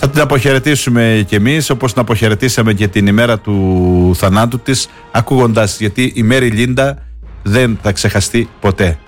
Θα την αποχαιρετήσουμε κι εμείς, όπως την αποχαιρετήσαμε και την ημέρα του θανάτου της, ακούγοντάς, γιατί η Μέρι Λίντα δεν θα ξεχαστεί ποτέ.